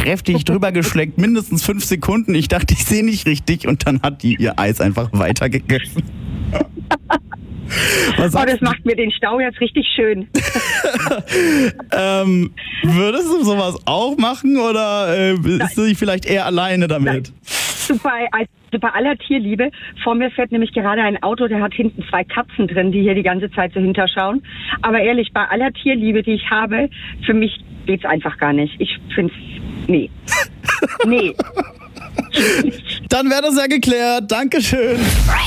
kräftig drüber geschleckt, mindestens 5 Sekunden. Ich dachte, ich sehe nicht richtig und dann hat die ihr Eis einfach weitergegessen. Das macht mir den Stau jetzt richtig schön. Würdest du sowas auch machen oder bist du vielleicht eher alleine damit? Bei aller Tierliebe, vor mir fährt nämlich gerade ein Auto, der hat hinten 2 Katzen drin, die hier die ganze Zeit so hinterschauen. Aber ehrlich, bei aller Tierliebe, die ich habe, für mich geht's einfach gar nicht. Ich find's, nee. Nee. Dann wäre das ja geklärt. Dankeschön.